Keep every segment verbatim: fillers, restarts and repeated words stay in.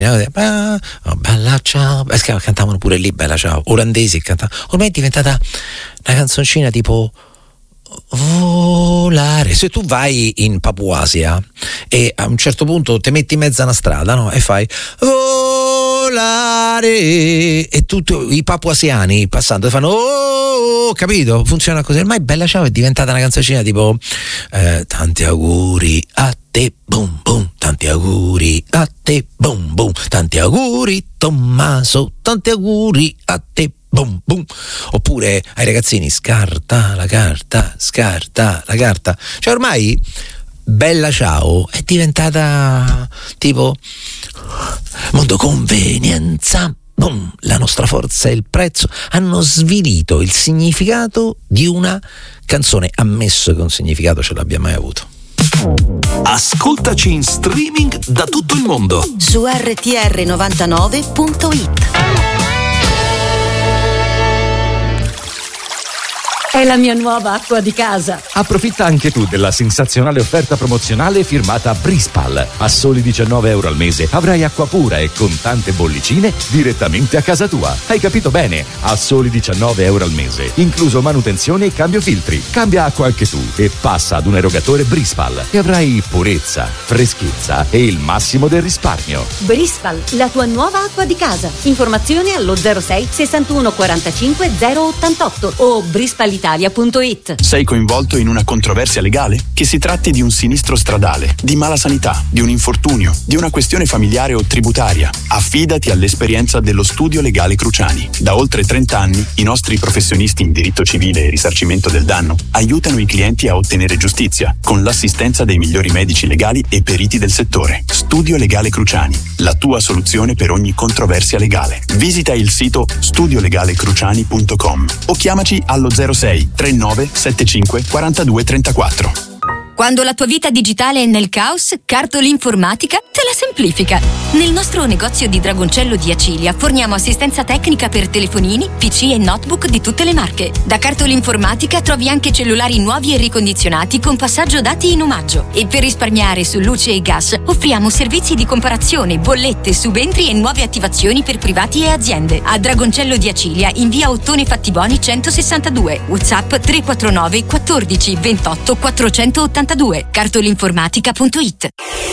Oh, bella ciao, cantavano pure lì Bella ciao, olandesi cantavano. Ormai è diventata una canzoncina tipo volare. Se tu vai in Papuasia e a un certo punto ti metti in mezzo a una strada, no? E fai volare, e tutti i papuasiani passando fanno oh, capito? Funziona così. Ormai Bella ciao è diventata una canzoncina tipo eh, tanti auguri a te, boom boom, tanti auguri a te, boom boom, tanti auguri Tommaso, tanti auguri a te, boom boom. Oppure ai ragazzini scarta la carta, scarta la carta. Cioè ormai Bella ciao è diventata tipo mondo convenienza, boom, la nostra forza è il prezzo. Hanno svilito il significato di una canzone, ammesso che un significato ce l'abbia mai avuto. Ascoltaci in streaming da tutto il mondo su erre ti erre novantanove punto it. È la mia nuova acqua di casa. Approfitta anche tu della sensazionale offerta promozionale firmata Brispal. A soli diciannove euro al mese avrai acqua pura e con tante bollicine direttamente a casa tua. Hai capito bene? A soli diciannove euro al mese, incluso manutenzione e cambio filtri. Cambia acqua anche tu e passa ad un erogatore Brispal e avrai purezza, freschezza e il massimo del risparmio. Brispal, la tua nuova acqua di casa. Informazioni allo zero sei sessantuno quarantacinque zero ottantotto o brispal italia punto it. Sei coinvolto in una controversia legale? Che si tratti di un sinistro stradale, di mala sanità, di un infortunio, di una questione familiare o tributaria, affidati all'esperienza dello Studio Legale Cruciani. Da oltre trenta anni i nostri professionisti in diritto civile e risarcimento del danno aiutano i clienti a ottenere giustizia con l'assistenza dei migliori medici legali e periti del settore. Studio Legale Cruciani, la tua soluzione per ogni controversia legale. Visita il sito studio legale cruciani punto com o chiamaci allo zero sei trentanove settantacinque quarantadue trentaquattro. Quando la tua vita digitale è nel caos, Cartol Informatica te la semplifica. Nel nostro negozio di Dragoncello di Acilia forniamo assistenza tecnica per telefonini, P C e notebook di tutte le marche. Da Cartol Informatica trovi anche cellulari nuovi e ricondizionati con passaggio dati in omaggio. E per risparmiare su luce e gas offriamo servizi di comparazione, bollette, subentri e nuove attivazioni per privati e aziende. A Dragoncello di Acilia in via Ottone Fattiboni centosessantadue. WhatsApp tre quattro nove quattordici ventotto quattrocentottantadue. cartolinformatica punto it.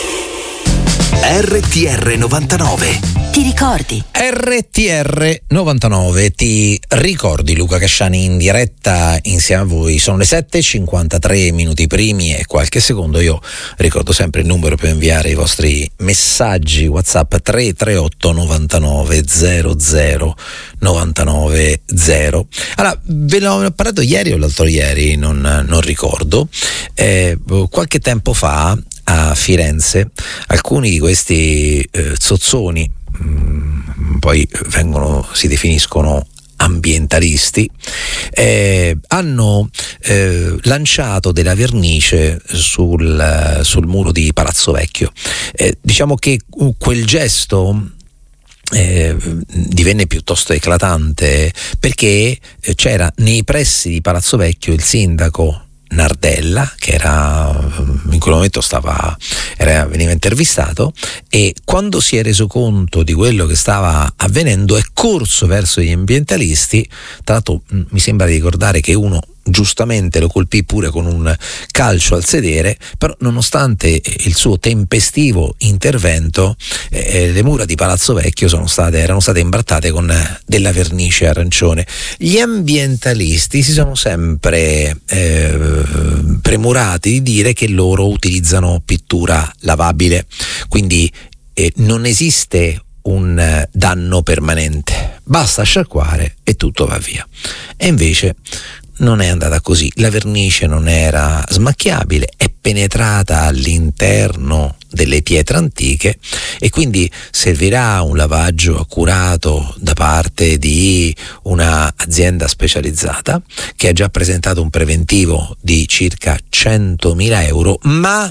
erre ti erre novantanove. Ti ricordi? erre ti erre novantanove, ti ricordi Luca Casciani in diretta insieme a voi. Sono le sette e cinquantatré minuti primi e qualche secondo. Io ricordo sempre il numero per inviare i vostri messaggi WhatsApp tre tre otto novantanove zero zero novantanove zero. Allora, ve l'ho parlato ieri o l'altro ieri, non, non ricordo. Eh, qualche tempo fa a Firenze alcuni di questi eh, zozzoni, mh, poi vengono, si definiscono ambientalisti, eh, hanno eh, lanciato della vernice sul, sul muro di Palazzo Vecchio. Eh, diciamo che quel gesto Eh, divenne piuttosto eclatante perché c'era nei pressi di Palazzo Vecchio il sindaco Nardella, che era in quel momento stava era, veniva intervistato, e quando si è reso conto di quello che stava avvenendo è corso verso gli ambientalisti. Tra l'altro mi sembra di ricordare che uno giustamente lo colpì pure con un calcio al sedere, però nonostante il suo tempestivo intervento eh, le mura di Palazzo Vecchio sono state, erano state imbrattate con della vernice arancione. Gli ambientalisti si sono sempre eh, premurati di dire che loro utilizzano pittura lavabile, quindi eh, non esiste un danno permanente, basta sciacquare e tutto va via. E invece non è andata così, la vernice non era smacchiabile, è penetrata all'interno delle pietre antiche e quindi servirà un lavaggio accurato da parte di una azienda specializzata che ha già presentato un preventivo di circa centomila euro, ma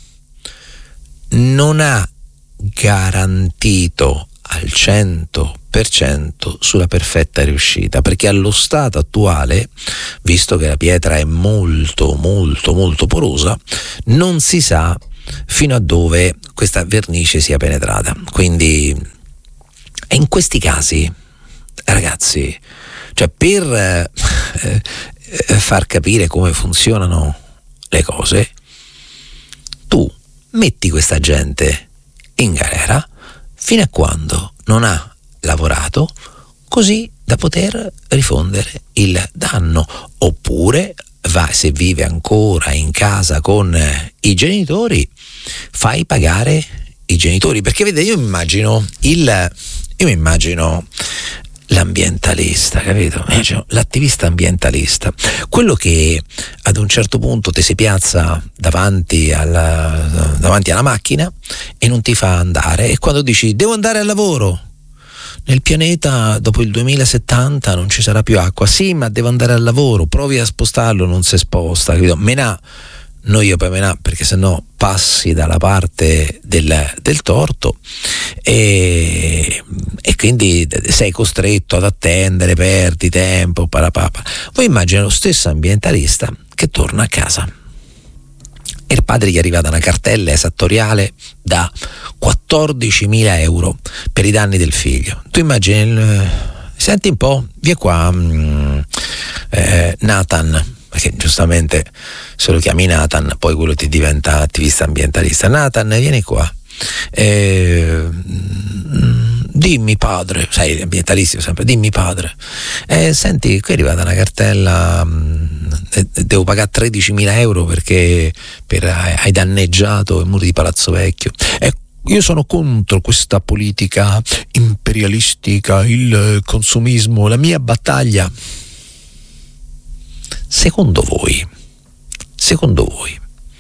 non ha garantito al cento per cento sulla perfetta riuscita, perché allo stato attuale, visto che la pietra è molto molto molto porosa, non si sa fino a dove questa vernice sia penetrata. Quindi in questi casi, ragazzi, cioè per eh, eh, far capire come funzionano le cose, tu metti questa gente in galera fino a quando non ha lavorato, così da poter rifondere il danno, oppure va, se vive ancora in casa con eh, i genitori, fai pagare i genitori, perché vede, io immagino il io mi immagino l'ambientalista, capito? L'attivista ambientalista, quello che ad un certo punto ti si piazza davanti alla, davanti alla macchina e non ti fa andare, e quando dici devo andare al lavoro, nel pianeta dopo il duemilasettanta non ci sarà più acqua, sì, ma devo andare al lavoro, provi a spostarlo, non si sposta, capito? Menà, non io per menà, perché sennò passi dalla parte del, del torto e, e quindi sei costretto ad attendere, perdi tempo, parapapa. Voi immaginate lo stesso ambientalista che torna a casa e il padre gli è arrivata una cartella esattoriale da quattordicimila euro per i danni del figlio. Tu immagini il, senti un po', via qua mh, eh, Nathan, perché giustamente se lo chiami Nathan poi quello ti diventa attivista ambientalista. Nathan, vieni qua, eh, dimmi padre, sai, ambientalisti sempre, dimmi padre, eh, senti, qui è arrivata una cartella, mh, devo pagare tredicimila euro perché per, hai danneggiato i muri di Palazzo Vecchio. Eh, io sono contro questa politica imperialistica, il consumismo, la mia battaglia. Secondo voi, secondo voi,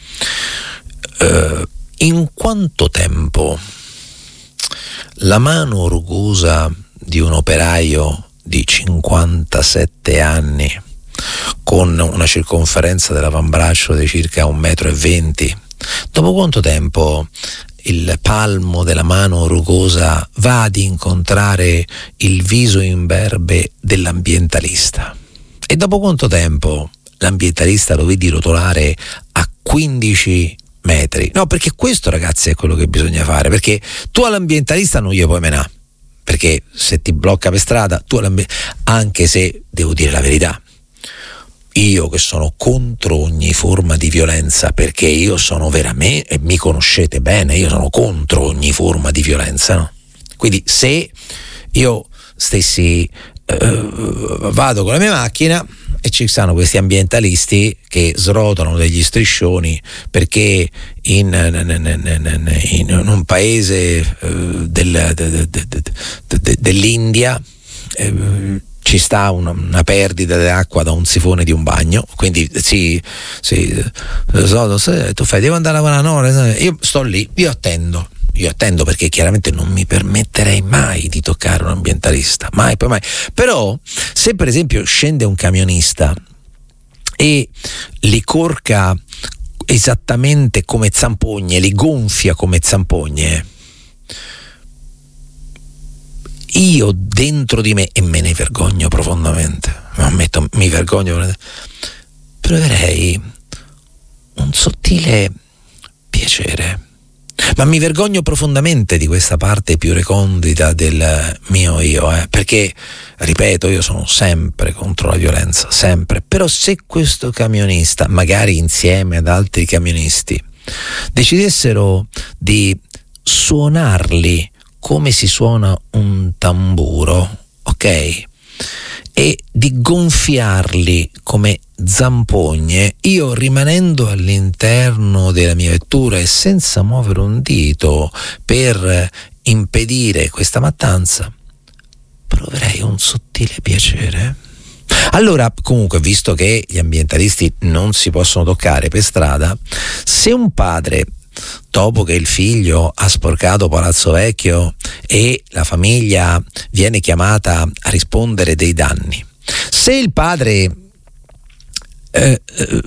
eh, in quanto tempo la mano rugosa di un operaio di cinquantasette anni con una circonferenza dell'avambraccio di circa un metro e venti, dopo quanto tempo il palmo della mano rugosa va ad incontrare il viso imberbe dell'ambientalista? E dopo quanto tempo l'ambientalista lo vedi rotolare a quindici metri? No, perché questo, ragazzi, è quello che bisogna fare, perché tu all'ambientalista non gli puoi menare, perché se ti blocca per strada, tu anche se, devo dire la verità, io che sono contro ogni forma di violenza, perché io sono veramente, e mi conoscete bene, io sono contro ogni forma di violenza, no? Quindi se io stessi Uh, vado con la mia macchina e ci stanno questi ambientalisti che srotano degli striscioni perché in, in, in, in un paese uh, del, de, de, de, de, dell'India uh, ci sta una, una perdita di acqua da un sifone di un bagno, quindi sì, sì, so, so, tu fai, devo andare a lavorare, no, io sto lì, io attendo Io attendo perché chiaramente non mi permetterei mai di toccare un ambientalista, mai, poi mai. Però se per esempio scende un camionista e li corca esattamente come zampogne, li gonfia come zampogne, io dentro di me, e me ne vergogno profondamente, ammetto, mi vergogno, proverei un sottile piacere. Ma mi vergogno profondamente di questa parte più recondita del mio io, eh, perché, ripeto, io sono sempre contro la violenza, sempre. Però se questo camionista, magari insieme ad altri camionisti, decidessero di suonarli come si suona un tamburo, ok? E di gonfiarli come zampogne, io rimanendo all'interno della mia vettura e senza muovere un dito per impedire questa mattanza, proverei un sottile piacere. Allora, comunque, visto che gli ambientalisti non si possono toccare per strada, se un padre, dopo che il figlio ha sporcato Palazzo Vecchio e la famiglia viene chiamata a rispondere dei danni, se il padre eh, eh,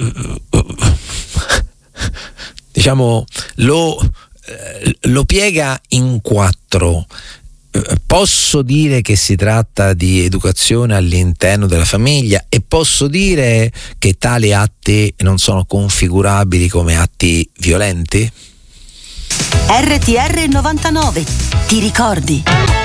diciamo lo, eh, lo piega in quattro, eh, posso dire che si tratta di educazione all'interno della famiglia e posso dire che tali atti non sono configurabili come atti violenti? R T R novantanove. Ti ricordi?